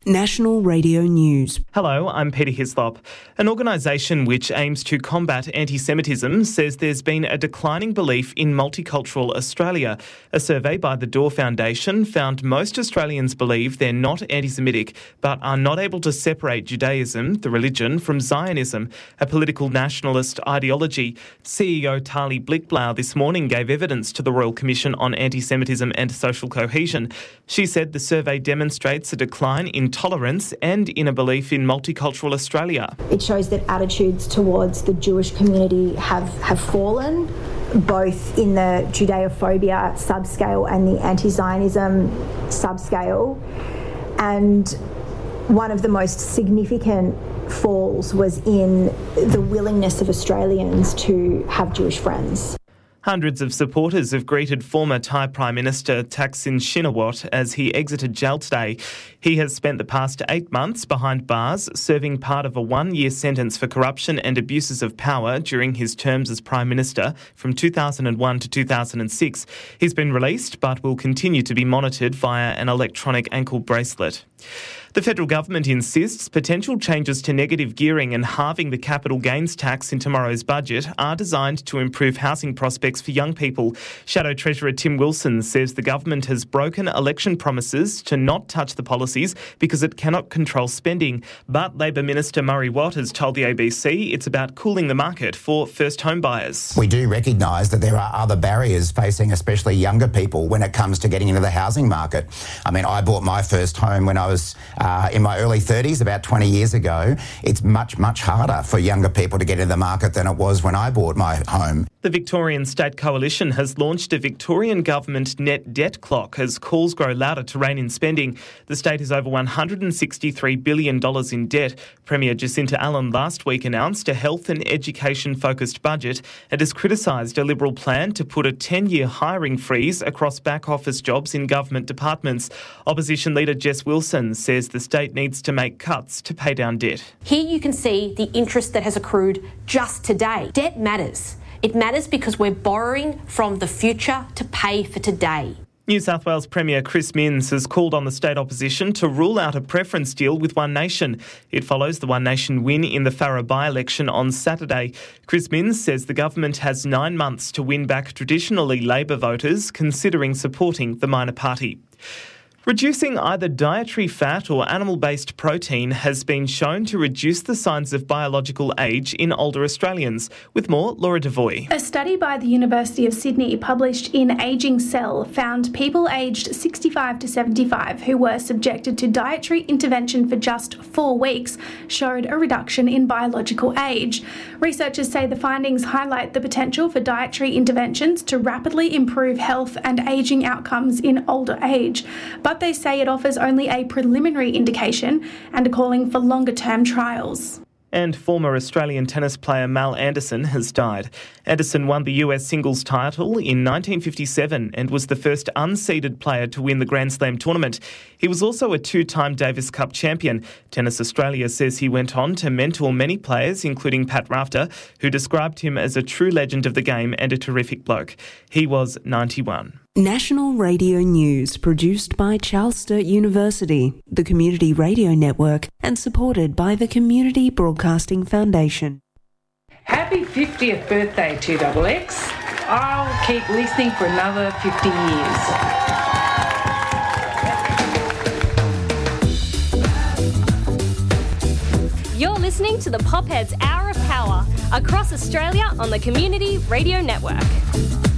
National Radio News. Hello, I'm Peter Hislop. An organisation which aims to combat anti-Semitism says there's been a declining belief in multicultural Australia. A survey by the Door Foundation found most Australians believe they're not anti-Semitic but are not able to separate Judaism, the religion, from Zionism, a political nationalist ideology. CEO Tali Blickblau this morning gave evidence to the Royal Commission on Anti-Semitism and Social Cohesion. She said the survey demonstrates a decline in tolerance and in a belief in multicultural Australia. It shows that attitudes towards the Jewish community have fallen, both in the Judeophobia subscale and the anti-Zionism subscale. And one of the most significant falls was in the willingness of Australians to have Jewish friends. Hundreds of supporters have greeted former Thai Prime Minister Thaksin Shinawatra as he exited jail today. He has spent the past 8 months behind bars, serving part of a 1-year sentence for corruption and abuses of power during his terms as Prime Minister from 2001 to 2006. He's been released but will continue to be monitored via an electronic ankle bracelet. The federal government insists potential changes to negative gearing and halving the capital gains tax in tomorrow's budget are designed to improve housing prospects for young people. Shadow Treasurer Tim Wilson says the government has broken election promises to not touch the policies because it cannot control spending. But Labor Minister Murray Watt has told the ABC it's about cooling the market for first home buyers. We do recognise that there are other barriers facing especially younger people when it comes to getting into the housing market. I mean, I bought my first home when I was in my early 30s, about 20 years ago. It's much, much harder for younger people to get into the market than it was when I bought my home. The Victorian State Coalition has launched a Victorian government net debt clock as calls grow louder to rein in spending. The state has over $163 billion in debt. Premier Jacinta Allen last week announced a health and education-focused budget and has criticised a Liberal plan to put a 10-year hiring freeze across back-office jobs in government departments. Opposition leader Jess Wilson says the state needs to make cuts to pay down debt. Here you can see the interest that has accrued just today. Debt matters. It matters because we're borrowing from the future to pay for today. New South Wales Premier Chris Minns has called on the state opposition to rule out a preference deal with One Nation. It follows the One Nation win in the Farrer by-election on Saturday. Chris Minns says the government has 9 months to win back traditionally Labor voters, considering supporting the minor party. Reducing either dietary fat or animal-based protein has been shown to reduce the signs of biological age in older Australians. With more, Laura Devoy. A study by the University of Sydney published in Ageing Cell found people aged 65 to 75 who were subjected to dietary intervention for just 4 weeks showed a reduction in biological age. Researchers say the findings highlight the potential for dietary interventions to rapidly improve health and ageing outcomes in older age. But they say it offers only a preliminary indication and are calling for longer-term trials. And former Australian tennis player Mal Anderson has died. Anderson won the US singles title in 1957 and was the first unseeded player to win the Grand Slam tournament. He was also a 2-time Davis Cup champion. Tennis Australia says he went on to mentor many players, including Pat Rafter, who described him as a true legend of the game and a terrific bloke. He was 91. National Radio News, produced by Charles Sturt University, the Community Radio Network, and supported by the Community Broadcasting Foundation. Happy 50th birthday, 2XX. I'll keep listening for another 50 years. You're listening to the Popheads Hour of Power across Australia on the Community Radio Network.